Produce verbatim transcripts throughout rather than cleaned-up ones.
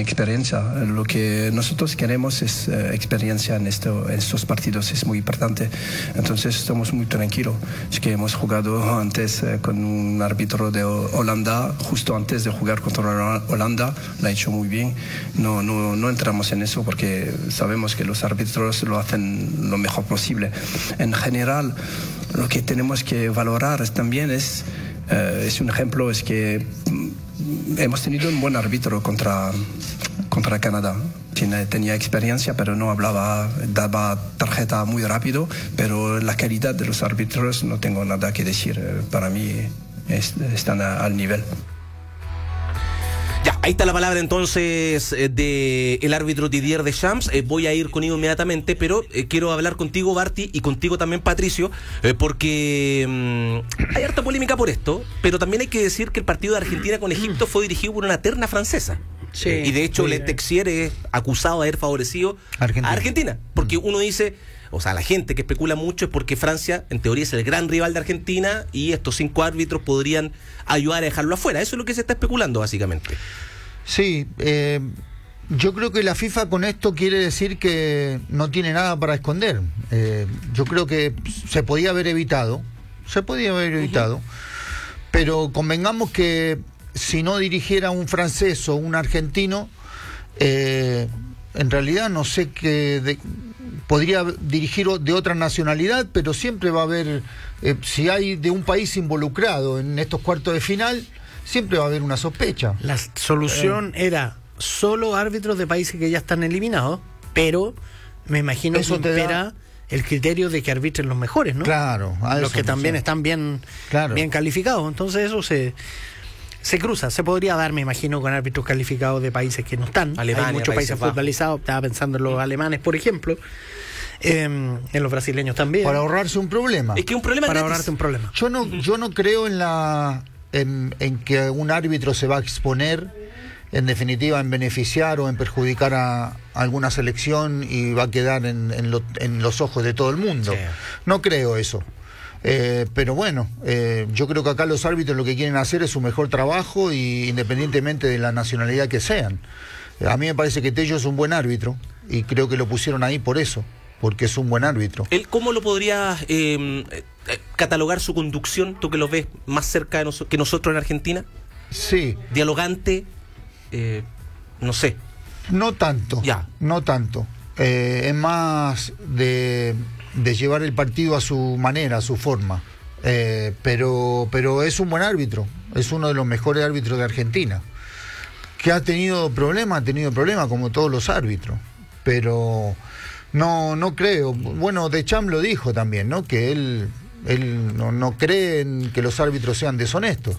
experiencia. Lo que nosotros queremos es eh, experiencia en, esto, en estos partidos, es muy importante. Entonces estamos muy tranquilos. Es que hemos jugado antes eh, con un árbitro de Holanda, justo antes de jugar contra Holanda, lo ha hecho muy bien. No, no, no entramos en eso porque sabemos que los árbitros lo hacen lo mejor posible. En general, lo que tenemos que valorar también es, eh, es un ejemplo, es que hemos tenido un buen árbitro contra, contra Canadá. Tiene, tenía experiencia, pero no hablaba, daba tarjeta muy rápido, pero la calidad de los árbitros no tengo nada que decir. Para mí es, están a, al nivel. Ya, ahí está la palabra entonces eh, de el árbitro Didier Deschamps. Eh, voy a ir con ello inmediatamente, pero eh, quiero hablar contigo, Barty, y contigo también, Patricio, eh, porque mmm, hay harta polémica por esto, pero también hay que decir que el partido de Argentina con Egipto fue dirigido por una terna francesa. Sí, eh, y de hecho, sí, Le Texier es acusado de haber favorecido Argentina. a Argentina, porque uno dice... O sea, la gente que especula mucho es porque Francia, en teoría, es el gran rival de Argentina y estos cinco árbitros podrían ayudar a dejarlo afuera. Eso es lo que se está especulando, básicamente. Sí, eh, yo creo que la FIFA con esto quiere decir que no tiene nada para esconder. Eh, yo creo que se podía haber evitado, se podía haber evitado, uh-huh. Pero convengamos que si no dirigiera un francés o un argentino, eh, en realidad no sé qué... De, podría dirigir de otra nacionalidad, pero siempre va a haber, eh, si hay de un país involucrado en estos cuartos de final, siempre va a haber una sospecha. La solución eh. era solo árbitros de países que ya están eliminados, pero me imagino eso que impera da... el criterio de que arbitren los mejores, ¿no? Claro. A los eso que también sé. están bien, claro. bien calificados. Entonces eso se... Se cruza, se podría dar, me imagino, con árbitros calificados de países que no están. Alemania, hay muchos países, países futbolizados, estaba pensando en los alemanes, por ejemplo, eh, en los brasileños también. Para ahorrarse un problema. Es que un problema Para gratis. ahorrarte un problema. Yo no, yo no creo en la en, en que un árbitro se va a exponer, en definitiva, en beneficiar o en perjudicar a, a alguna selección y va a quedar en, en, lo, en los ojos de todo el mundo. Sí. No creo eso. Eh, pero bueno, eh, yo creo que acá los árbitros lo que quieren hacer es su mejor trabajo y independientemente de la nacionalidad que sean. A mí me parece que Tello es un buen árbitro y creo que lo pusieron ahí por eso, porque es un buen árbitro. ¿Él cómo lo podrías eh, catalogar su conducción, tú que lo ves más cerca de nos- que nosotros en Argentina? Sí. Dialogante, eh, no sé. No tanto, ya. no tanto. Eh, es más de... de llevar el partido a su manera, a su forma, eh, pero pero es un buen árbitro, es uno de los mejores árbitros de Argentina, que ha tenido problemas, ha tenido problemas como todos los árbitros, pero no no creo, bueno, Deschamps lo dijo también, ¿no? Que él él no, no cree en que los árbitros sean deshonestos.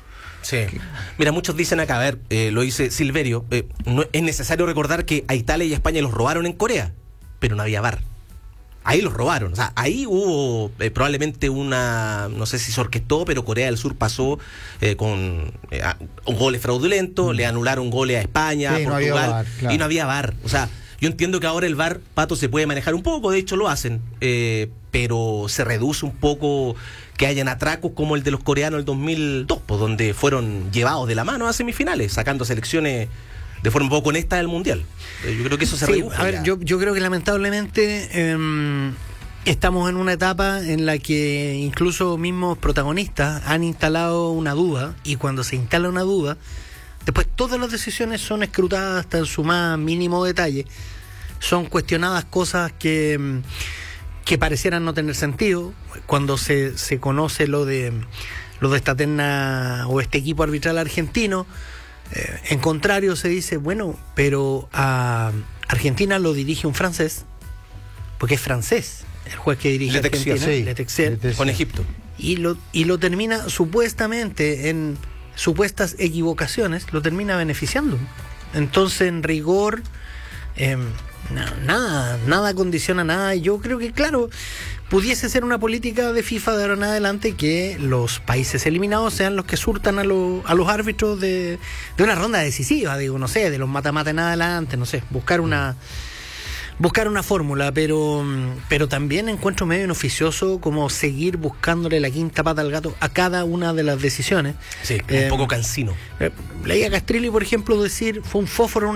Sí. Mira, muchos dicen acá, a ver, eh, lo dice Silverio, eh, no, es necesario recordar que a Italia y a España los robaron en Corea, pero no había V A R. Ahí los robaron, o sea, ahí hubo eh, probablemente una, no sé si se orquestó, pero Corea del Sur pasó eh, con eh, goles fraudulentos, mm. le anularon goles a España, sí, a Portugal, no había V A R, claro. Y no había V A R. O sea, yo entiendo que ahora el V A R, Pato, se puede manejar un poco, de hecho lo hacen, eh, pero se reduce un poco que hayan atracos como el de los coreanos del dos mil dos, pues, donde fueron llevados de la mano a semifinales, sacando selecciones de forma un poco honesta del Mundial. Yo creo que eso se sí, redujo. A ver, yo, yo creo que lamentablemente eh, estamos en una etapa en la que incluso mismos protagonistas han instalado una duda, y cuando se instala una duda, después todas las decisiones son escrutadas hasta en su más mínimo detalle. Son cuestionadas cosas que, que parecieran no tener sentido. Cuando se, se conoce lo de, lo de esta terna o este equipo arbitral argentino, Eh, en contrario se dice, bueno, pero a Argentina lo dirige un francés, porque es francés el juez que dirige Le a Argentina, Texier, sí. Le Texier, con Egipto, y lo, y lo termina supuestamente en supuestas equivocaciones, lo termina beneficiando. Entonces, en rigor, eh, na, nada, nada condiciona nada. Yo creo que, claro, pudiese ser una política de FIFA de ahora en adelante que los países eliminados sean los que surtan a, lo, a los árbitros de, de una ronda decisiva, digo, no sé, de los mata-mata en adelante, no sé, buscar una buscar una fórmula, pero pero también encuentro medio inoficioso como seguir buscándole la quinta pata al gato a cada una de las decisiones. Sí, eh, un poco cansino. Eh, leía a Castrilli, por ejemplo, decir, fue un fósforo